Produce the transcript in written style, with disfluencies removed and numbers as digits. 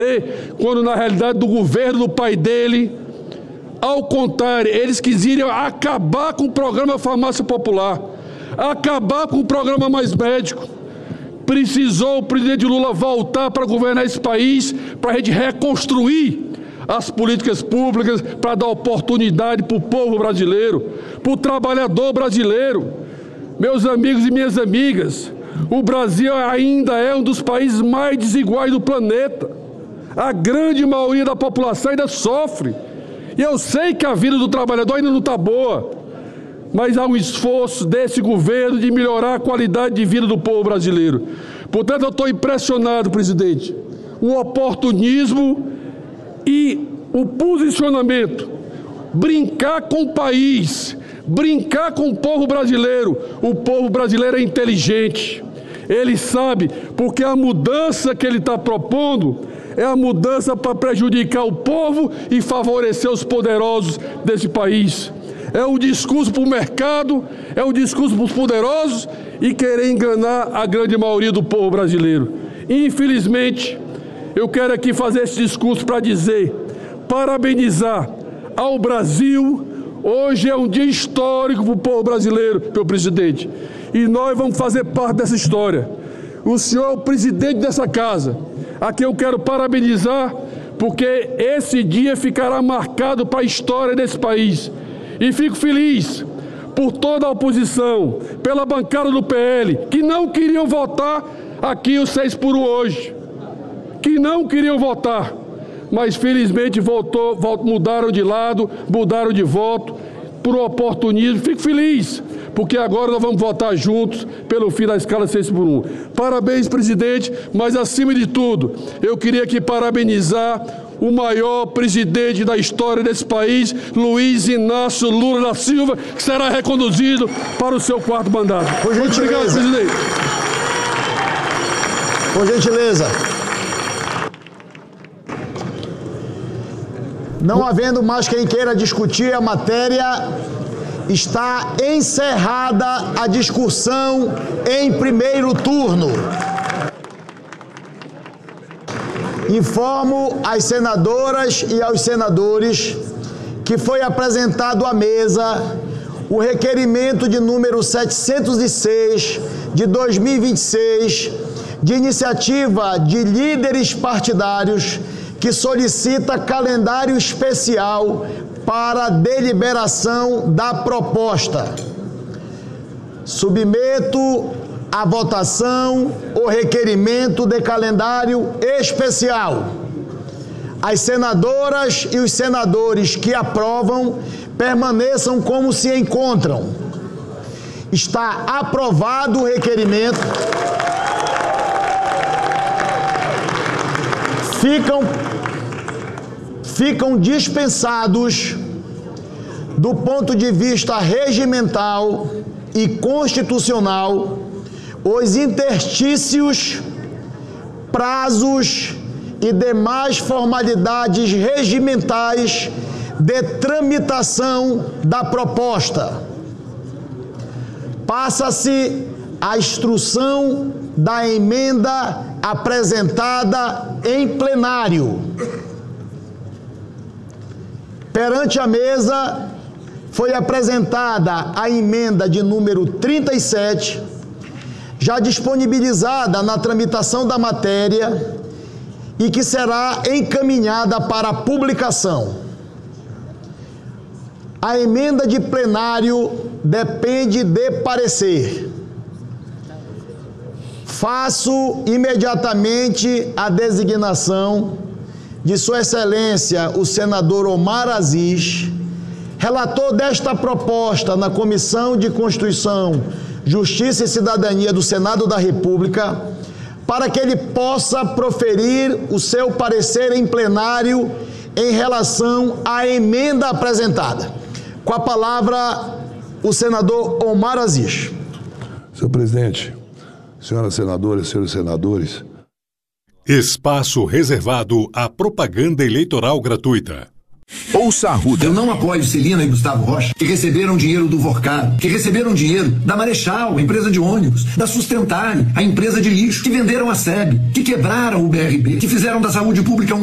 quando na realidade do governo do pai dele, ao contrário, eles quisiam acabar com o programa Farmácia Popular, acabar com o programa Mais Médico. Precisou o presidente Lula voltar para governar esse país, para a gente reconstruir as políticas públicas, para dar oportunidade para o povo brasileiro, para o trabalhador brasileiro. Meus amigos e minhas amigas, o Brasil ainda é um dos países mais desiguais do planeta. A grande maioria da população ainda sofre. E eu sei que a vida do trabalhador ainda não está boa, mas há um esforço desse governo de melhorar a qualidade de vida do povo brasileiro. Portanto, eu estou impressionado, presidente. O oportunismo e o posicionamento, brincar com o país, brincar com o povo brasileiro. O povo brasileiro é inteligente. Ele sabe, porque a mudança que ele está propondo é a mudança para prejudicar o povo e favorecer os poderosos desse país. É um discurso para o mercado, é um discurso para os poderosos e querer enganar a grande maioria do povo brasileiro. Infelizmente, eu quero aqui fazer esse discurso para dizer, parabenizar ao Brasil. Hoje é um dia histórico para o povo brasileiro, meu presidente, e nós vamos fazer parte dessa história. O senhor é o presidente dessa casa, a quem eu quero parabenizar, porque esse dia ficará marcado para a história desse país. E fico feliz por toda a oposição, pela bancada do PL, que não queriam votar aqui o 6 por 1 hoje, que não queriam votar, mas felizmente mudaram de lado, mudaram de voto, por oportunismo. Fico feliz, porque agora nós vamos votar juntos pelo fim da escala 6 por 1. Parabéns, presidente, mas acima de tudo, eu queria aqui parabenizar o maior presidente da história desse país, Luiz Inácio Lula da Silva, que será reconduzido para o seu 4º mandato. Muito obrigado, presidente. Por gentileza. Não havendo mais quem queira discutir a matéria, está encerrada a discussão em primeiro turno. Informo às senadoras e aos senadores que foi apresentado à mesa o requerimento de número 706 de 2026, de iniciativa de líderes partidários, que solicita calendário especial para deliberação da proposta. Submeto à votação o requerimento de calendário especial. As senadoras e os senadores que aprovam permaneçam como se encontram. Está aprovado o requerimento. Ficam dispensados, do ponto de vista regimental e constitucional, os interstícios, prazos e demais formalidades regimentais de tramitação da proposta. Passa-se a instrução da emenda apresentada em plenário. Perante a mesa foi apresentada a emenda de número 37, já disponibilizada na tramitação da matéria e que será encaminhada para publicação. A emenda de plenário depende de parecer. Faço imediatamente a designação de Sua Excelência, o senador Omar Aziz, relator desta proposta na Comissão de Constituição, Justiça e Cidadania do Senado da República, para que ele possa proferir o seu parecer em plenário em relação à emenda apresentada. Com a palavra, o senador Omar Aziz. Senhor presidente, senhoras senadoras, senhores senadores. Espaço reservado à propaganda eleitoral gratuita. Ouça a Arruda. Eu não apoio Celina e Gustavo Rocha, que receberam dinheiro do Vorcado, que receberam dinheiro da Marechal, a empresa de ônibus, da Sustentare, a empresa de lixo, que venderam a SEB, que quebraram o BRB, que fizeram da saúde pública